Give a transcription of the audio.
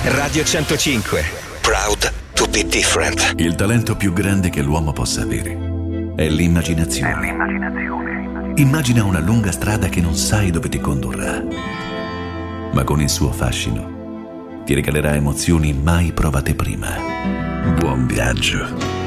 Radio 105. Proud to be different. Il talento più grande che l'uomo possa avere è l'immaginazione. Immagina una lunga strada che non sai dove ti condurrà, ma con il suo fascino ti regalerà emozioni mai provate prima. Buon viaggio.